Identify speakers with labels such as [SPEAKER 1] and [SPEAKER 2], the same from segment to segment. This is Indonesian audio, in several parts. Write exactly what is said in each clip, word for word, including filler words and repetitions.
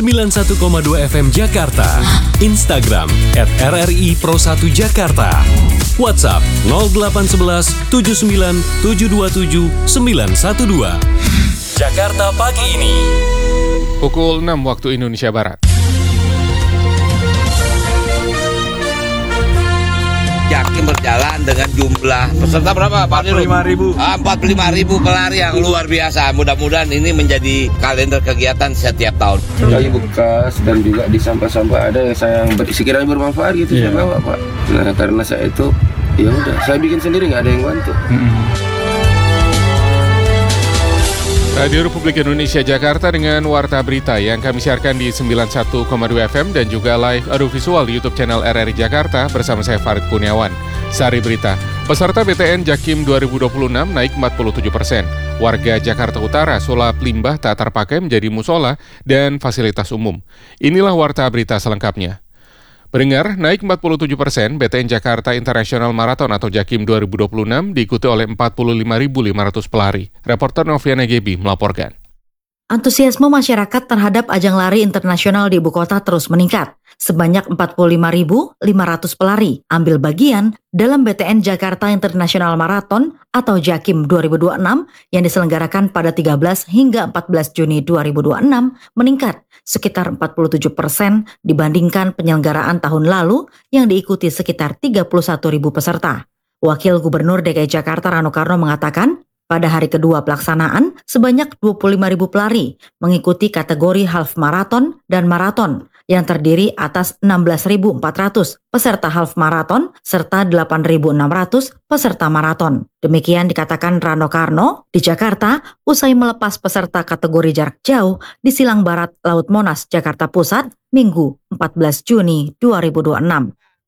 [SPEAKER 1] sembilan puluh satu koma dua F M Jakarta. Instagram at R R I Pro satu Jakarta. WhatsApp nol delapan satu satu tujuh sembilan tujuh dua tujuh sembilan satu dua. Jakarta pagi ini.
[SPEAKER 2] Pukul enam waktu Indonesia Barat.
[SPEAKER 3] Jakim berjalan dengan jumlah peserta berapa Pak?
[SPEAKER 4] empat puluh lima ribu.
[SPEAKER 3] Ah, empat puluh lima ribu pelari yang luar biasa. Mudah-mudahan ini menjadi kalender kegiatan setiap tahun.
[SPEAKER 5] Dari bekas dan juga di sampah-sampah ada yang saya ber, sekiranya bermanfaat gitu yeah. Saya bawa Pak. Nah karena saya itu ya udah saya bikin sendiri, nggak ada yang bantu. Mm-hmm.
[SPEAKER 2] Radio Republik Indonesia Jakarta dengan Warta Berita yang kami siarkan di sembilan puluh satu koma dua F M dan juga live audio visual di YouTube channel R R I Jakarta bersama saya Farid Kurniawan. Sari Berita, peserta B T N Jakim dua ribu dua puluh enam naik empat puluh tujuh persen. Warga Jakarta Utara sulap limbah tak terpakai menjadi musola dan fasilitas umum. Inilah Warta Berita selengkapnya. Pendengar, naik empat puluh tujuh persen, B T N Jakarta International Marathon atau Jakim dua ribu dua puluh enam diikuti oleh empat puluh lima ribu lima ratus pelari. Reporter Noviana Gebi melaporkan.
[SPEAKER 6] Antusiasme masyarakat terhadap ajang lari internasional di ibu kota terus meningkat. Sebanyak empat puluh lima ribu lima ratus pelari ambil bagian dalam B T N Jakarta International Marathon atau Jakim dua ribu dua puluh enam yang diselenggarakan pada tiga belas hingga empat belas Juni dua ribu dua puluh enam meningkat sekitar empat puluh tujuh persen dibandingkan penyelenggaraan tahun lalu yang diikuti sekitar tiga puluh satu ribu peserta. Wakil Gubernur D K I Jakarta Rano Karno mengatakan, pada hari kedua pelaksanaan, sebanyak dua puluh lima ribu pelari mengikuti kategori half marathon dan maraton yang terdiri atas enam belas ribu empat ratus peserta half marathon serta delapan ribu enam ratus peserta maraton. Demikian dikatakan Rano Karno di Jakarta usai melepas peserta kategori jarak jauh di Silang Barat Laut Monas, Jakarta Pusat, Minggu empat belas Juni dua ribu dua puluh enam.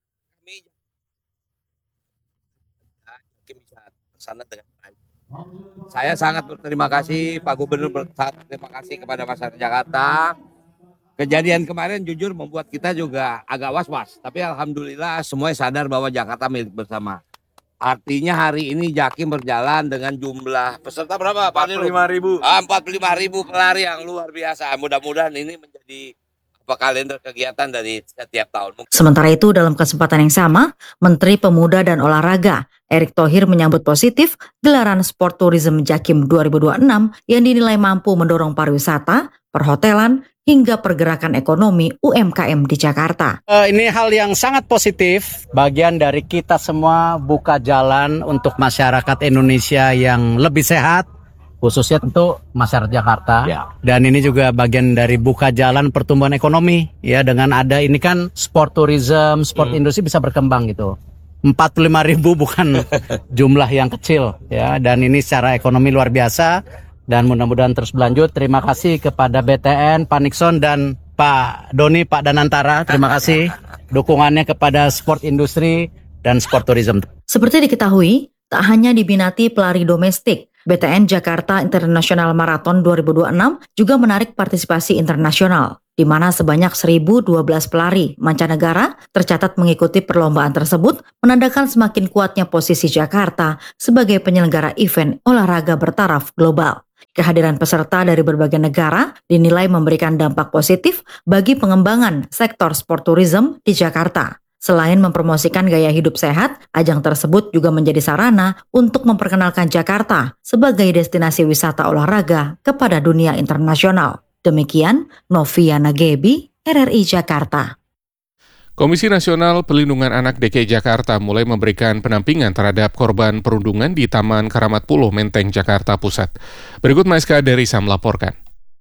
[SPEAKER 3] Saya sangat berterima kasih Pak Gubernur, berterima kasih kepada masyarakat Jakarta. Kejadian kemarin jujur membuat kita juga agak was-was, tapi alhamdulillah semuanya sadar bahwa Jakarta milik bersama. Artinya hari ini Jakim berjalan dengan jumlah peserta berapa Pak?
[SPEAKER 4] empat puluh lima ribu.
[SPEAKER 3] Ah, empat puluh lima ribu pelari yang luar biasa. Mudah-mudahan ini menjadi kalender kegiatan dari setiap tahun.
[SPEAKER 6] Sementara itu dalam kesempatan yang sama, Menteri Pemuda dan Olahraga Erick Thohir menyambut positif gelaran Sport Tourism Jakim dua ribu dua puluh enam yang dinilai mampu mendorong pariwisata, perhotelan, hingga pergerakan ekonomi U M K M di Jakarta.
[SPEAKER 7] Uh, ini hal yang sangat positif, bagian dari kita semua buka jalan untuk masyarakat Indonesia yang lebih sehat, khususnya tentu masyarakat Jakarta. Ya. Dan ini juga bagian dari buka jalan pertumbuhan ekonomi. Ya, dengan ada ini kan sport tourism, sport hmm. industri bisa berkembang gitu. empat puluh lima ribu bukan jumlah yang kecil ya, dan ini secara ekonomi luar biasa dan mudah-mudahan terus berlanjut. Terima kasih kepada B T N, Pak Nixon dan Pak Doni, Pak Danantara. Terima kasih dukungannya kepada sport industri dan sport tourism.
[SPEAKER 6] Seperti diketahui, tak hanya diminati pelari domestik, B T N Jakarta International Marathon dua ribu dua puluh enam juga menarik partisipasi internasional, di mana sebanyak seribu dua belas pelari mancanegara tercatat mengikuti perlombaan tersebut, menandakan semakin kuatnya posisi Jakarta sebagai penyelenggara event olahraga bertaraf global. Kehadiran peserta dari berbagai negara dinilai memberikan dampak positif bagi pengembangan sektor sport tourism di Jakarta. Selain mempromosikan gaya hidup sehat, ajang tersebut juga menjadi sarana untuk memperkenalkan Jakarta sebagai destinasi wisata olahraga kepada dunia internasional. Demikian Noviana Gebi, R R I Jakarta.
[SPEAKER 2] Komisi Nasional Perlindungan Anak D K I Jakarta mulai memberikan pendampingan terhadap korban perundungan di Taman Keramat Pulo, Menteng, Jakarta Pusat. Berikut Maiska Derisa melaporkan.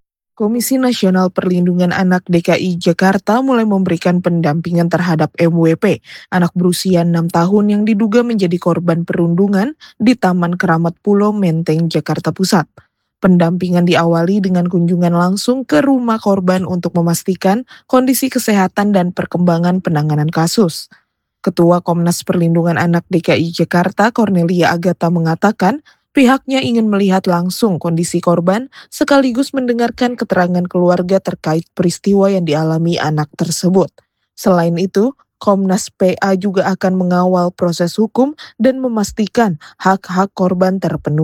[SPEAKER 8] Komisi Nasional Perlindungan Anak D K I Jakarta mulai memberikan pendampingan terhadap M W P, anak berusia enam tahun yang diduga menjadi korban perundungan di Taman Keramat Pulo, Menteng, Jakarta Pusat. Pendampingan diawali dengan kunjungan langsung ke rumah korban untuk memastikan kondisi kesehatan dan perkembangan penanganan kasus. Ketua Komnas Perlindungan Anak D K I Jakarta, Cornelia Agatha, mengatakan pihaknya ingin melihat langsung kondisi korban sekaligus mendengarkan keterangan keluarga terkait peristiwa yang dialami anak tersebut. Selain itu, Komnas P A juga akan mengawal proses hukum dan memastikan hak-hak korban terpenuhi.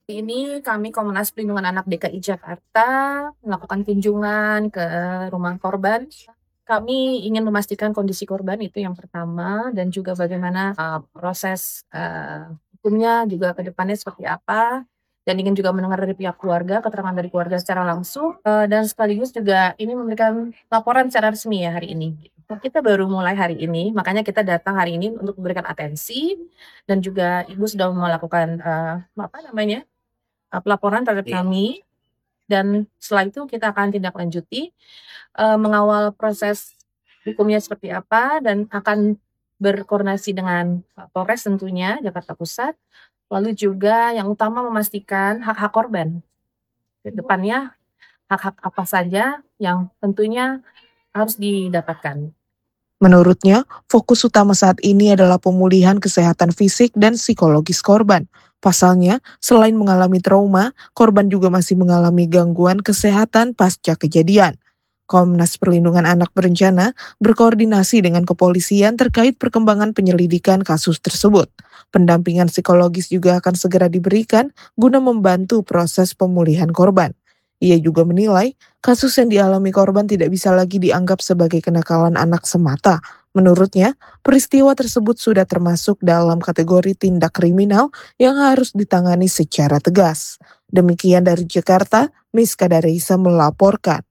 [SPEAKER 4] Ini kami Komnas Perlindungan Anak D K I Jakarta melakukan kunjungan ke rumah korban. Kami ingin memastikan kondisi korban itu yang pertama dan juga bagaimana uh, proses uh, hukumnya juga ke depannya seperti apa, dan ingin juga mendengar dari pihak keluarga, keterangan dari keluarga secara langsung, uh, dan sekaligus juga ini memberikan laporan secara resmi ya hari ini. Kita baru mulai hari ini, makanya kita datang hari ini untuk memberikan atensi dan juga Ibu sudah melakukan uh, apa namanya? pelaporan terhadap
[SPEAKER 3] Iya.
[SPEAKER 4] kami, dan setelah itu kita akan tindak lanjuti uh, mengawal proses hukumnya seperti apa, dan akan berkoordinasi dengan Pak Polres tentunya Jakarta Pusat, lalu juga yang utama memastikan hak-hak korban ke depannya, hak-hak apa saja yang tentunya harus didapatkan.
[SPEAKER 8] Menurutnya, fokus utama saat ini adalah pemulihan kesehatan fisik dan psikologis korban. Pasalnya, selain mengalami trauma, korban juga masih mengalami gangguan kesehatan pasca kejadian. Komnas Perlindungan Anak berencana berkoordinasi dengan kepolisian terkait perkembangan penyelidikan kasus tersebut. Pendampingan psikologis juga akan segera diberikan guna membantu proses pemulihan korban. Ia juga menilai kasus yang dialami korban tidak bisa lagi dianggap sebagai kenakalan anak semata. Menurutnya, peristiwa tersebut sudah termasuk dalam kategori tindak kriminal yang harus ditangani secara tegas. Demikian dari Jakarta, Miska Dareisa melaporkan.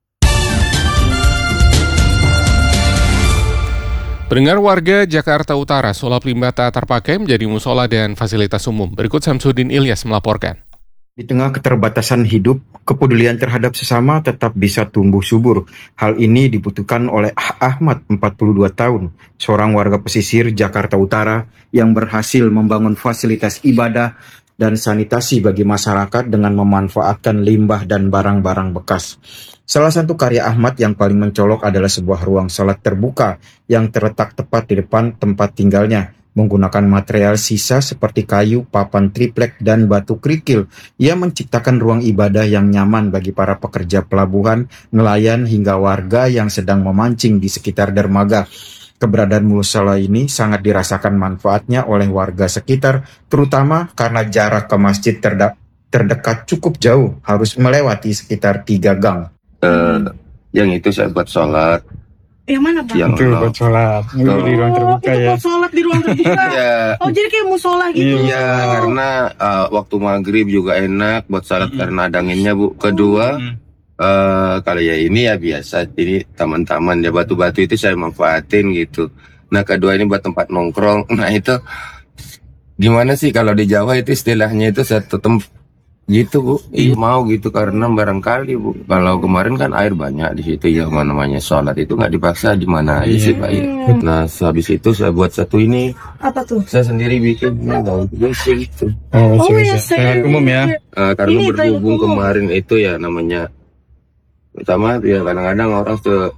[SPEAKER 2] Pendengar, warga Jakarta Utara, sulap limbah tak terpakai menjadi musola dan fasilitas umum. Berikut Samsudin Ilyas melaporkan.
[SPEAKER 9] Di tengah keterbatasan hidup, kepedulian terhadap sesama tetap bisa tumbuh subur. Hal ini dibutuhkan oleh Ahmad, empat puluh dua tahun, seorang warga pesisir Jakarta Utara yang berhasil membangun fasilitas ibadah dan sanitasi bagi masyarakat dengan memanfaatkan limbah dan barang-barang bekas. Salah satu karya Ahmad yang paling mencolok adalah sebuah ruang salat terbuka yang terletak tepat di depan tempat tinggalnya. Menggunakan material sisa seperti kayu, papan triplek, dan batu kerikil, ia menciptakan ruang ibadah yang nyaman bagi para pekerja pelabuhan, nelayan, hingga warga yang sedang memancing di sekitar dermaga. Keberadaan musola ini sangat dirasakan manfaatnya oleh warga sekitar, terutama karena jarak ke masjid terda- terdekat cukup jauh, harus melewati sekitar tiga gang.
[SPEAKER 5] Uh, yang itu saya buat sholat.
[SPEAKER 10] Yang mana, Pak?
[SPEAKER 5] Yang
[SPEAKER 9] Itu buat sholat, di ruang terbuka
[SPEAKER 10] oh, itu
[SPEAKER 9] ya.
[SPEAKER 10] buat sholat di ruang terbuka.
[SPEAKER 5] Ya,
[SPEAKER 10] Oh, jadi kayak musola gitu.
[SPEAKER 5] iya, karena uh, waktu maghrib juga enak buat sholat
[SPEAKER 9] Mm-mm.
[SPEAKER 5] karena ada anginnya, Bu. Kedua,
[SPEAKER 9] Hmm.
[SPEAKER 5] uh, kalau ya ini ya biasa, jadi taman-taman ya batu-batu itu saya manfaatin gitu. Nah, kedua ini buat tempat nongkrong. Nah, itu gimana sih kalau di Jawa itu istilahnya itu satu tempat gitu, Bu. Iya, mau gitu karena barangkali, Bu. Kalau kemarin kan air banyak di situ ya, mana namanya sholat itu nggak dipaksa di mana aja sih, Pak. Ya. Nah, habis itu saya buat satu ini.
[SPEAKER 10] Apa tuh?
[SPEAKER 5] Saya sendiri bikin daun biasa gitu.
[SPEAKER 9] Oh,
[SPEAKER 10] Oh,
[SPEAKER 9] bisa.
[SPEAKER 10] ya, saya-
[SPEAKER 9] Sangat umum ya.
[SPEAKER 5] Uh, karena
[SPEAKER 10] Ini
[SPEAKER 5] berhubung
[SPEAKER 10] toilet umum.
[SPEAKER 5] kemarin itu ya namanya, pertama ya kadang-kadang orang tuh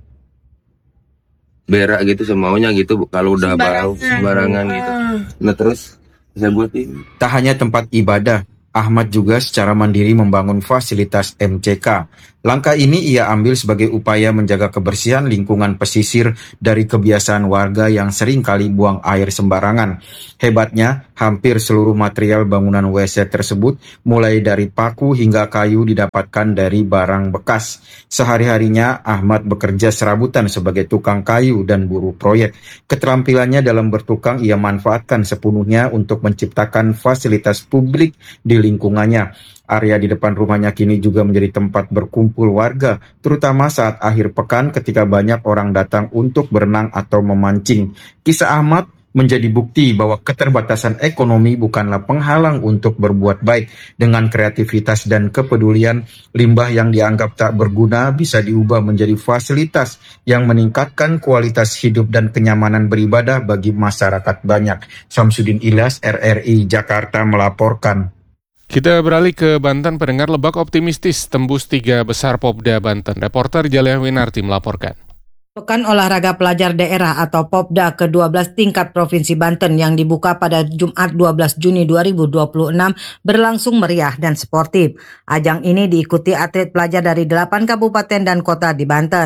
[SPEAKER 5] berak gitu semaunya gitu, Bu. Kalau udah bau sembarangan gitu.
[SPEAKER 10] Ah.
[SPEAKER 5] Nah, terus saya buat ini.
[SPEAKER 9] Tak hanya tempat ibadah, Ahmad juga secara mandiri membangun fasilitas M C K. Langkah ini ia ambil sebagai upaya menjaga kebersihan lingkungan pesisir dari kebiasaan warga yang sering kali buang air sembarangan. Hebatnya, hampir seluruh material bangunan W C tersebut, mulai dari paku hingga kayu, didapatkan dari barang bekas. Sehari-harinya, Ahmad bekerja serabutan sebagai tukang kayu dan buruh proyek. Keterampilannya dalam bertukang ia manfaatkan sepenuhnya untuk menciptakan fasilitas publik di lingkungannya. Area di depan rumahnya kini juga menjadi tempat berkumpul warga, terutama saat akhir pekan ketika banyak orang datang untuk berenang atau memancing. Kisah Ahmad menjadi bukti bahwa keterbatasan ekonomi bukanlah penghalang untuk berbuat baik. Dengan kreativitas dan kepedulian, limbah yang dianggap tak berguna bisa diubah menjadi fasilitas yang meningkatkan kualitas hidup dan kenyamanan beribadah bagi masyarakat banyak. Samsudin Ilyas, R R I Jakarta melaporkan.
[SPEAKER 2] Kita beralih ke Banten, pendengar. Lebak optimistis tembus tiga besar Popda Banten. Reporter Jalia Winarti melaporkan.
[SPEAKER 11] Pekan Olahraga Pelajar Daerah atau Popda ke dua belas tingkat Provinsi Banten yang dibuka pada Jumat dua belas Juni dua ribu dua puluh enam berlangsung meriah dan sportif. Ajang ini diikuti atlet pelajar dari delapan kabupaten dan kota di Banten.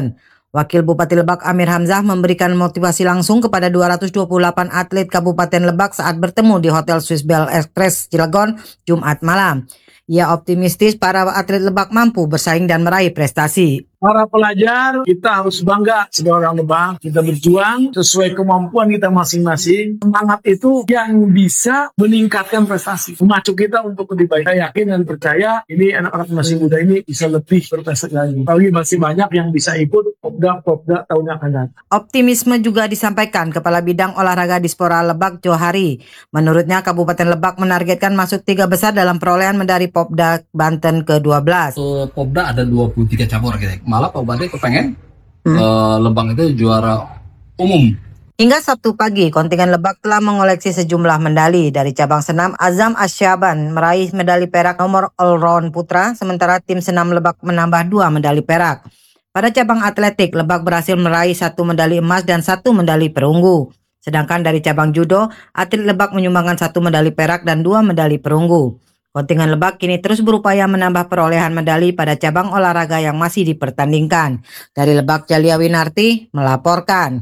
[SPEAKER 11] Wakil Bupati Lebak Amir Hamzah memberikan motivasi langsung kepada dua ratus dua puluh delapan atlet Kabupaten Lebak saat bertemu di Hotel Swiss Bell Express Cilegon Jumat malam. Ia optimistis para atlet Lebak mampu bersaing dan meraih prestasi.
[SPEAKER 12] Para pelajar, kita harus bangga sebagai orang Lebak. Kita berjuang sesuai kemampuan kita masing-masing. Semangat itu yang bisa meningkatkan prestasi. Memacu kita untuk lebih baik. Saya yakin dan percaya ini anak-anak masih muda ini bisa lebih berprestasi lagi. Tapi masih banyak yang bisa ikut Popda-Popda tahun yang akan datang.
[SPEAKER 11] Optimisme juga disampaikan Kepala Bidang Olahraga Dispora Lebak Johari. Menurutnya Kabupaten Lebak menargetkan masuk tiga besar dalam perolehan medali Popda Banten ke dua belas.
[SPEAKER 13] Popda ada dua puluh tiga cabur gitu. Malah Pak Bupati kepengen hmm. uh, Lebak itu juara umum.
[SPEAKER 11] Hingga Sabtu pagi, kontingen Lebak telah mengoleksi sejumlah medali. Dari cabang senam, Azam Asyaban meraih medali perak nomor all-round putra, sementara tim senam Lebak menambah dua medali perak. Pada cabang atletik, Lebak berhasil meraih satu medali emas dan satu medali perunggu. Sedangkan dari cabang judo, atlet Lebak menyumbangkan satu medali perak dan dua medali perunggu. Kontingen Lebak kini terus berupaya menambah perolehan medali pada cabang olahraga yang masih dipertandingkan. Dari Lebak, Jalia Winarti melaporkan.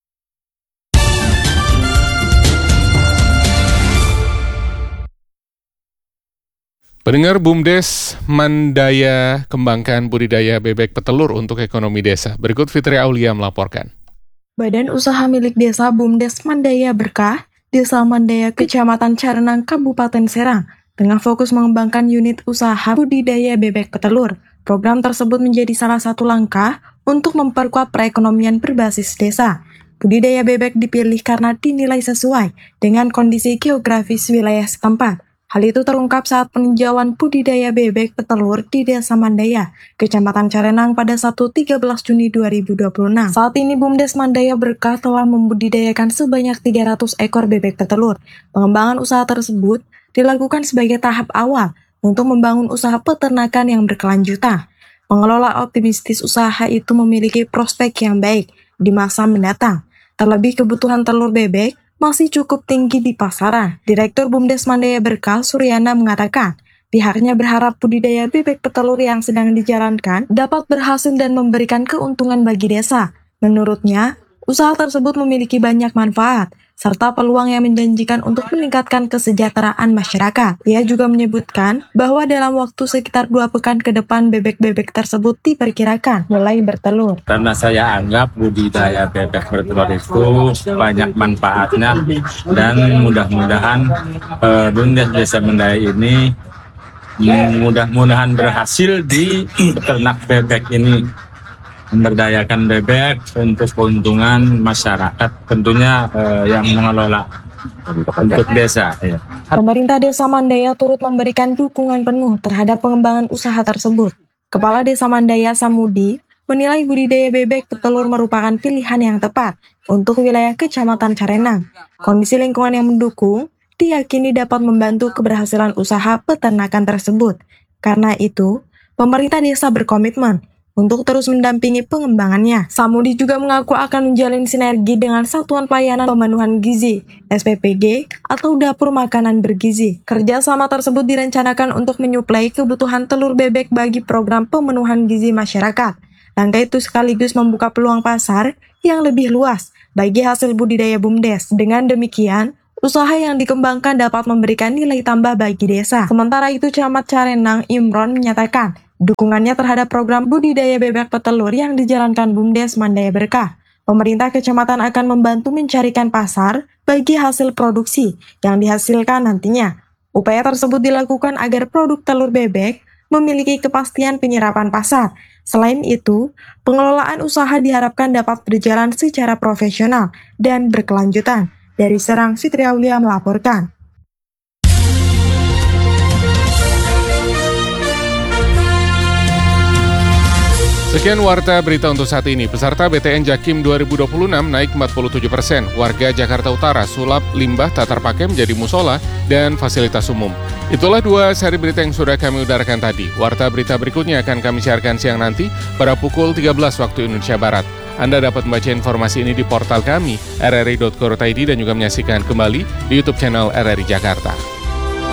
[SPEAKER 2] Pendengar, BUMDes Mandaya kembangkan budidaya bebek petelur untuk ekonomi desa. Berikut Fitri Aulia melaporkan.
[SPEAKER 8] Badan Usaha Milik Desa BUMDes Mandaya Berkah, Desa Mandaya Kecamatan Carenang, Kabupaten Serang, tengah fokus mengembangkan unit usaha budidaya bebek petelur. Program tersebut menjadi salah satu langkah untuk memperkuat perekonomian berbasis desa. Budidaya bebek dipilih karena dinilai sesuai dengan kondisi geografis wilayah setempat. Hal itu terungkap saat peninjauan budidaya bebek petelur di Desa Mandaya, Kecamatan Carenang pada Sabtu tiga belas Juni dua ribu dua puluh enam. Saat ini BUMDes Mandaya Berkah telah membudidayakan sebanyak tiga ratus ekor bebek petelur. Pengembangan usaha tersebut dilakukan sebagai tahap awal untuk membangun usaha peternakan yang berkelanjutan. Pengelola optimistis usaha itu memiliki prospek yang baik di masa mendatang. Terlebih kebutuhan telur bebek masih cukup tinggi di pasaran. Direktur BUMDes Mandaya Berkah, Suryana, mengatakan pihaknya berharap budidaya bebek petelur yang sedang dijalankan dapat berhasil dan memberikan keuntungan bagi desa. Menurutnya, usaha tersebut memiliki banyak manfaat serta peluang yang menjanjikan untuk meningkatkan kesejahteraan masyarakat. Ia juga menyebutkan bahwa dalam waktu sekitar dua pekan ke depan bebek-bebek tersebut diperkirakan mulai bertelur.
[SPEAKER 14] Karena saya anggap budidaya bebek bertelur itu banyak manfaatnya dan mudah-mudahan uh, BUMDes Desa Mandaya ini mudah-mudahan berhasil di peternak bebek ini, memberdayakan bebek untuk keuntungan masyarakat, tentunya eh, yang mengelola untuk desa. Ya.
[SPEAKER 8] Pemerintah Desa Mandaya turut memberikan dukungan penuh terhadap pengembangan usaha tersebut. Kepala Desa Mandaya Samudi menilai budidaya bebek petelur merupakan pilihan yang tepat untuk wilayah Kecamatan Carenang. Kondisi lingkungan yang mendukung diyakini dapat membantu keberhasilan usaha peternakan tersebut. Karena itu, pemerintah desa berkomitmen untuk terus mendampingi pengembangannya. Samudi juga mengaku akan menjalin sinergi dengan Satuan Pelayanan Pemenuhan Gizi S P P G atau Dapur Makanan Bergizi. Kerjasama tersebut direncanakan untuk menyuplai kebutuhan telur bebek bagi program pemenuhan gizi masyarakat. Langkah itu sekaligus membuka peluang pasar yang lebih luas bagi hasil budidaya BUMDes. Dengan demikian, usaha yang dikembangkan dapat memberikan nilai tambah bagi desa. Sementara itu, Camat Carenang Imron menyatakan dukungannya terhadap program budidaya bebek petelur yang dijalankan BUMDes Mandaya Berkah. Pemerintah kecamatan akan membantu mencarikan pasar bagi hasil produksi yang dihasilkan nantinya. Upaya tersebut dilakukan agar produk telur bebek memiliki kepastian penyerapan pasar. Selain itu, pengelolaan usaha diharapkan dapat berjalan secara profesional dan berkelanjutan. Dari Serang, Fitri Aulia melaporkan.
[SPEAKER 2] Sekian warta berita untuk saat ini. Peserta B T N Jakim dua ribu dua puluh enam naik empat puluh tujuh persen. Warga Jakarta Utara sulap limbah tak terpakai menjadi musola dan fasilitas umum. Itulah dua seri berita yang sudah kami udarakan tadi. Warta berita berikutnya akan kami siarkan siang nanti pada pukul tiga belas waktu Indonesia Barat. Anda dapat membaca informasi ini di portal kami r r i dot co dot i d dan juga menyaksikan kembali di YouTube channel R R I Jakarta.